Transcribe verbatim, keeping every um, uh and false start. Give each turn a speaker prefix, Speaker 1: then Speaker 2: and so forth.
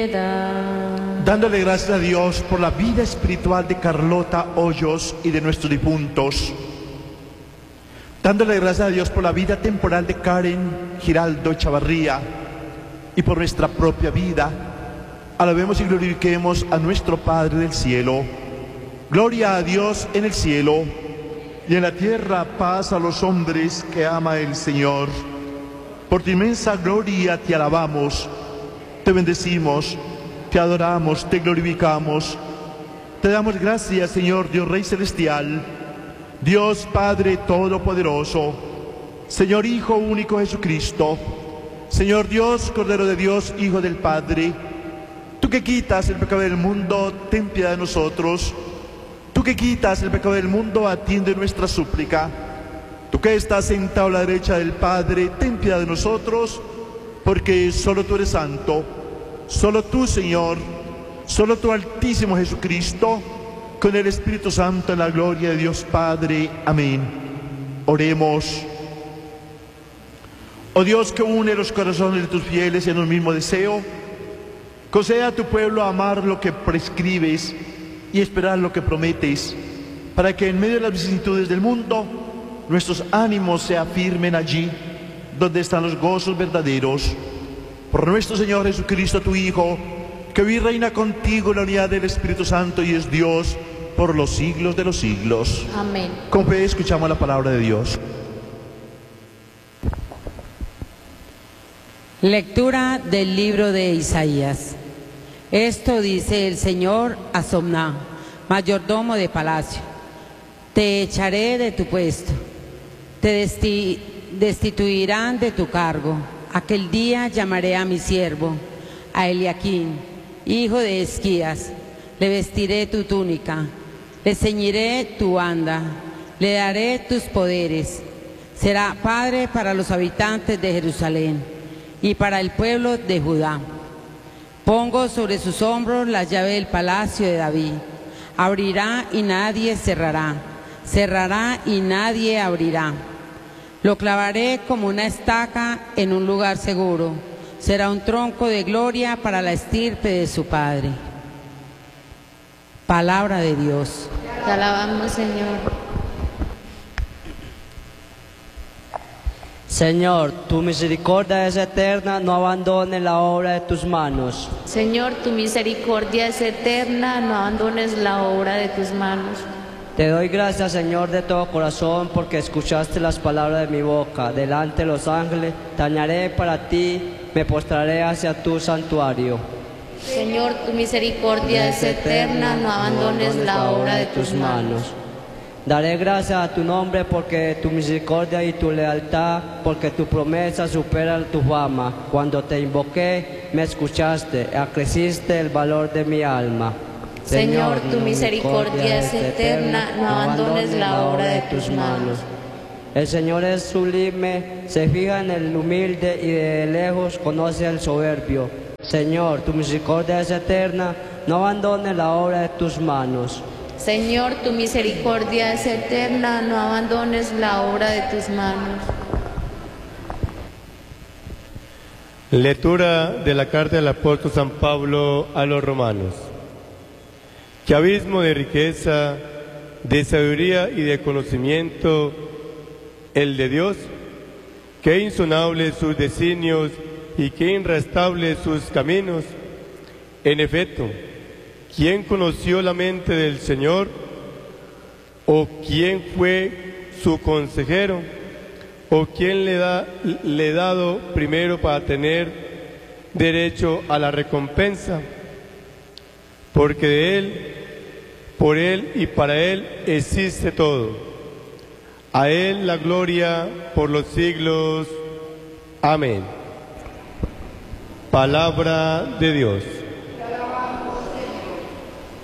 Speaker 1: Dándole gracias a Dios por la vida espiritual de Carlota Hoyos y de nuestros difuntos. Dándole gracias a Dios por la vida temporal de Karen Giraldo Chavarría y por nuestra propia vida. Alabemos y glorifiquemos a nuestro Padre del cielo. Gloria a Dios en el cielo y en la tierra paz a los hombres que ama el Señor. Por tu inmensa gloria te alabamos, te bendecimos, te adoramos, te glorificamos. Te damos gracias, Señor Dios Rey Celestial, Dios Padre Todopoderoso, Señor Hijo único Jesucristo, Señor Dios, Cordero de Dios, Hijo del Padre. Tú que quitas el pecado del mundo, ten piedad de nosotros. Tú que quitas el pecado del mundo, atiende nuestra súplica. Tú que estás sentado a la derecha del Padre, ten piedad de nosotros, porque solo tú eres santo, solo tú, Señor, solo tú, Altísimo Jesucristo, con el Espíritu Santo en la gloria de Dios Padre. Amén. Oremos. Oh Dios, que une los corazones de tus fieles en un mismo deseo, concede a tu pueblo amar lo que prescribes y esperar lo que prometes, para que en medio de las vicisitudes del mundo nuestros ánimos se afirmen allí donde están los gozos verdaderos. Por nuestro Señor Jesucristo, tu Hijo, que vive y reina contigo en la unidad del Espíritu Santo y es Dios por los siglos de los siglos.
Speaker 2: Amén.
Speaker 1: Con fe escuchamos la palabra de Dios.
Speaker 3: Lectura del libro de Isaías. Esto dice el Señor a Somná, mayordomo de palacio: te echaré de tu puesto, te desti destituirán de tu cargo. Aquel día llamaré a mi siervo, a Eliaquín, hijo de Esquías, le vestiré tu túnica, le ceñiré tu banda, le daré tus poderes. Será padre para los habitantes de Jerusalén y para el pueblo de Judá. Pongo sobre sus hombros la llave del palacio de David. Abrirá y nadie cerrará, cerrará y nadie abrirá. Lo clavaré como una estaca en un lugar seguro. Será un tronco de gloria para la estirpe de su padre. Palabra de Dios.
Speaker 2: Te alabamos, Señor.
Speaker 4: Señor, tu misericordia es eterna, no abandones la obra de tus manos.
Speaker 2: Señor, tu misericordia es eterna, no abandones la obra de tus manos.
Speaker 4: Te doy gracias, Señor, de todo corazón, porque escuchaste las palabras de mi boca. Delante de los ángeles, te añaré para ti, me postraré hacia tu santuario.
Speaker 2: Señor, tu misericordia es eterna, no abandones la obra de tus manos.
Speaker 4: Daré gracias a tu nombre porque tu misericordia y tu lealtad, porque tu promesa supera tu fama. Cuando te invoqué, me escuchaste, acreciste el valor de mi alma.
Speaker 2: Señor, tu misericordia es eterna, no abandones la obra de tus manos.
Speaker 4: El Señor es sublime, se fija en el humilde y de lejos conoce al soberbio. Señor, tu misericordia es eterna, no abandones la obra de tus manos.
Speaker 2: Señor, tu misericordia es eterna, no abandones la obra de tus manos.
Speaker 5: Lectura de la carta del apóstol San Pablo a los romanos. Qué abismo de riqueza, de sabiduría y de conocimiento el de Dios, qué insonables sus designios y qué irrestables sus caminos. En efecto, ¿quién conoció la mente del Señor? ¿O quién fue su consejero? ¿O quién le da le dado primero para tener derecho a la recompensa? Porque de Él, por Él y para Él existe todo. A Él la gloria por los siglos. Amén. Palabra de Dios.